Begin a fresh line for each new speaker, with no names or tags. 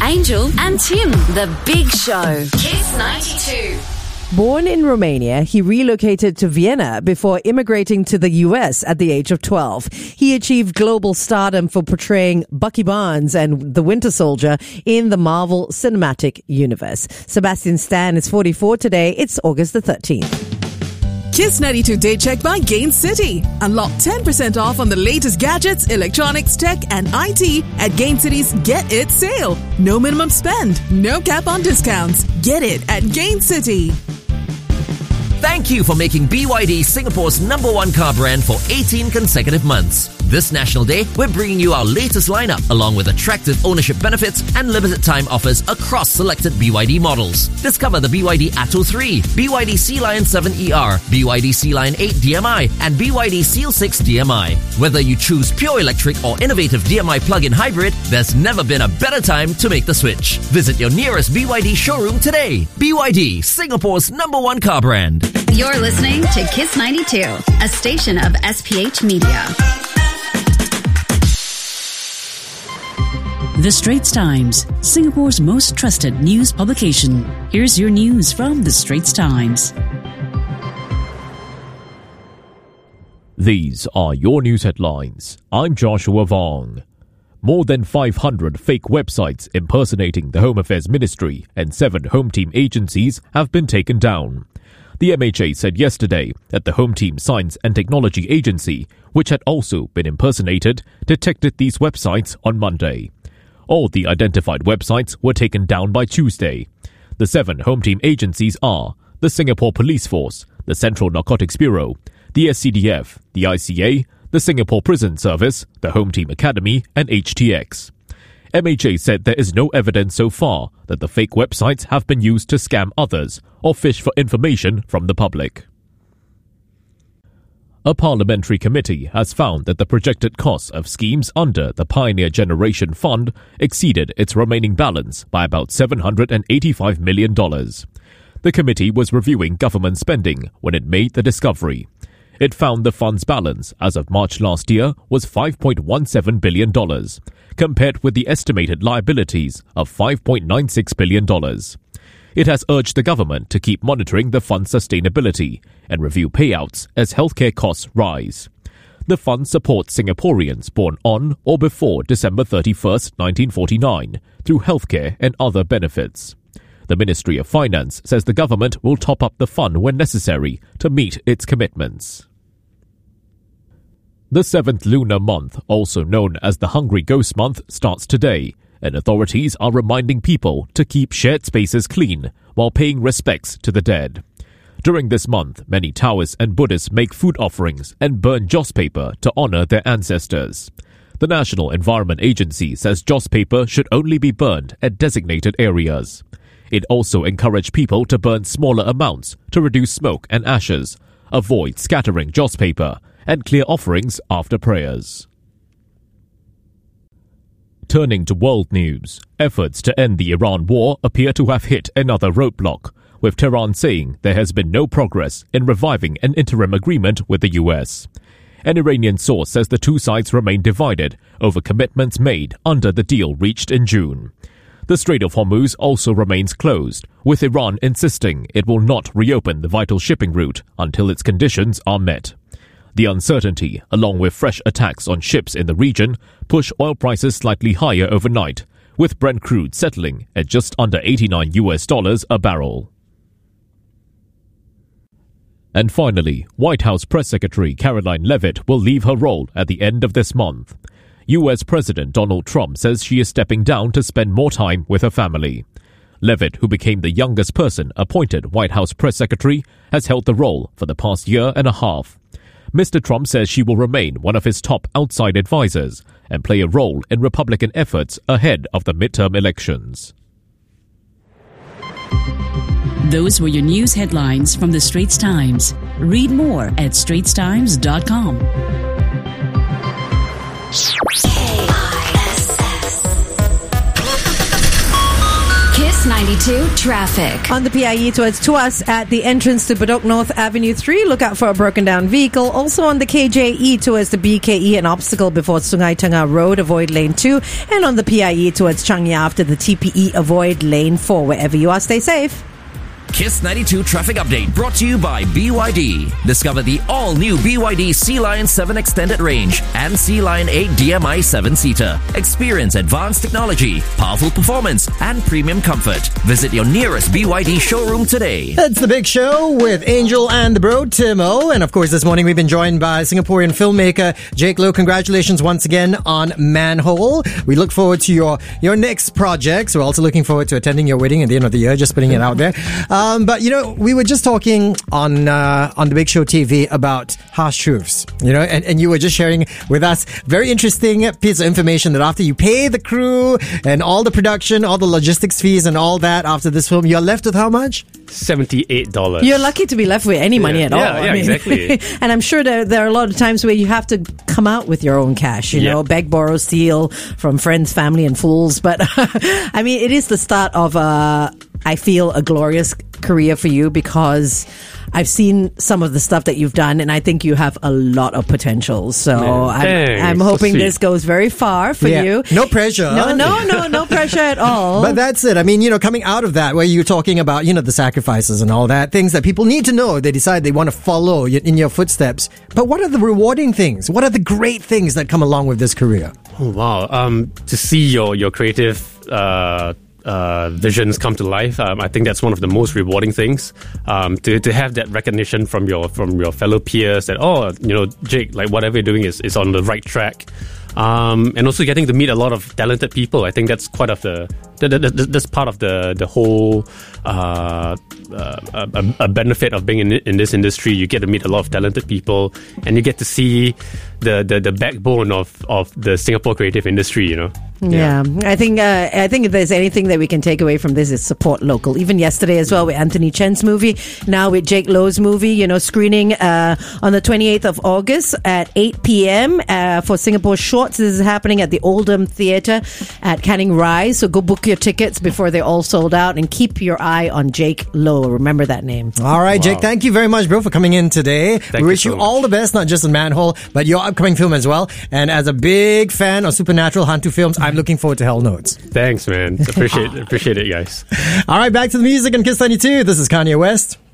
Angel and Tim, The Big Show. Kiss 92.
Born in Romania, he relocated to Vienna before immigrating to the US at the age of 12. He achieved global stardom for portraying Bucky Barnes and the Winter Soldier in the Marvel Cinematic Universe. Sebastian Stan is 44 today. It's August the 13th.
Kiss 92 Day Check by Gain City. Unlock 10% off on the latest gadgets, electronics, tech, and IT at Gain City's Get It sale. No minimum spend, no cap on discounts. Get it at Gain City.
Thank you for making BYD Singapore's #1 car brand for 18 consecutive months. This National Day, we're bringing you our latest lineup along with attractive ownership benefits and limited time offers across selected BYD models. Discover the BYD Atto 3, BYD Sea-Lion 7ER, BYD Sea-Lion 8 DMI and BYD Seal 6 DMI. Whether you choose pure electric or innovative DMI plug-in hybrid, there's never been a better time to make the switch. Visit your nearest BYD showroom today. BYD, Singapore's #1 car brand.
You're listening to Kiss 92, a station of SPH Media.
The Straits Times, Singapore's most trusted news publication. Here's your news from The Straits Times.
These are your news headlines. I'm Joshua Vong. More than 500 fake websites impersonating the Home Affairs Ministry and 7 Home Team agencies have been taken down. The MHA said yesterday that the Home Team Science and Technology Agency, which had also been impersonated, detected these websites on Monday. All the identified websites were taken down by Tuesday. The 7 Home Team agencies are the Singapore Police Force, the Central Narcotics Bureau, the SCDF, the ICA, the Singapore Prison Service, the Home Team Academy, and HTX. MHA said there is no evidence so far that the fake websites have been used to scam others or fish for information from the public. A parliamentary committee has found that the projected costs of schemes under the Pioneer Generation Fund exceeded its remaining balance by about $785 million. The committee was reviewing government spending when it made the discovery. It found the fund's balance as of March last year was $5.17 billion, compared with the estimated liabilities of $5.96 billion. It has urged the government to keep monitoring the fund's sustainability and review payouts as healthcare costs rise. The fund supports Singaporeans born on or before December 31st, 1949 through healthcare and other benefits. The Ministry of Finance says the government will top up the fund when necessary to meet its commitments. The 7th lunar month, also known as the Hungry Ghost Month, starts today, and authorities are reminding people to keep shared spaces clean while paying respects to the dead. During this month, many Taoists and Buddhists make food offerings and burn joss paper to honor their ancestors. The National Environment Agency says joss paper should only be burned at designated areas. It also encouraged people to burn smaller amounts to reduce smoke and ashes, avoid scattering joss paper, and clear offerings after prayers. Turning to world news, efforts to end the Iran war appear to have hit another roadblock, with Tehran saying there has been no progress in reviving an interim agreement with the US. An Iranian source says the two sides remain divided over commitments made under the deal reached in June. The Strait of Hormuz also remains closed, with Iran insisting it will not reopen the vital shipping route until its conditions are met. The uncertainty, along with fresh attacks on ships in the region, push oil prices slightly higher overnight, with Brent crude settling at just under $89 a barrel. And finally, White House Press Secretary Karoline Leavitt will leave her role at the end of this month. U.S. President Donald Trump says she is stepping down to spend more time with her family. Leavitt, who became the youngest person appointed White House Press Secretary, has held the role for the past year and a half. Mr. Trump says she will remain one of his top outside advisors and play a role in Republican efforts ahead of the midterm elections.
Those were your news headlines from The Straits Times. Read more at straitstimes.com.
Kiss 92 traffic.
On the PIE towards Tuas at the entrance to Bedok North Avenue 3, look out for a broken down vehicle. Also on the KJE towards the BKE, an obstacle before Sungai Tengah Road, avoid lane 2. And on the PIE towards Changi after the TPE, avoid lane 4. Wherever you are, stay safe.
Kiss 92 traffic update brought to you by BYD. Discover the all-new BYD Sea Lion 7 Extended Range and Sea Lion 8 DMI 7-seater. Experience advanced technology, powerful performance, and premium comfort. Visit your nearest BYD showroom today.
It's The Big Show with Angel and the bro, Timo. And of course, this morning we've been joined by Singaporean filmmaker Jake Loh. Congratulations once again on Manhole. We look forward to your next projects. We're also looking forward to attending your wedding at the end of the year, just putting it out there. But, we were just talking on The Big Show TV about harsh truths, and you were just sharing with us very interesting piece of information that after you pay the crew and all the production, all the logistics fees and all that after this film, you're left with how much?
$78.
You're lucky to be left with any money at all.
Yeah, exactly.
And I'm sure there are a lot of times where you have to come out with your own cash, beg, borrow, steal from friends, family, and fools. But I mean, it is the start of I feel a glorious career for you, because I've seen some of the stuff that you've done, and I think you have a lot of potential. So I'm hoping this goes very far for you.
No pressure.
No pressure at all.
But that's it. I mean, coming out of that, where you're talking about, the sacrifices and all that, things that people need to know, they decide they want to follow in your footsteps. But what are the rewarding things? What are the great things that come along with this career?
Oh, wow. To see your creative visions come to life. I think that's one of the most rewarding things. To have that recognition from your fellow peers that, Jake, like whatever you're doing is on the right track. And also getting to meet a lot of talented people. I think that's quite of that's part of the whole a benefit of being in this industry. You get to meet a lot of talented people, and you get to see the backbone of the Singapore creative industry.
Yeah. I think if there's anything that we can take away from this, is support local. Even yesterday as well with Anthony Chen's movie, now with Jake Loh's movie, screening on the 28th of August at 8 p.m. For Singapore Shorts. This is happening at the Oldham Theatre at Canning Rise. So go book your tickets before they're all sold out, and keep your eye on Jake Loh. Remember that name.
All right, Jake, thank you very much, bro, for coming in today. We wish you all the best, not just in Manhole, but your upcoming film as well. And as a big fan of supernatural Hantu films, I'm looking forward to Hell Notes.
Thanks, man. Appreciate it, guys.
All right, back to the music on Kiss 92. This is Kanye West.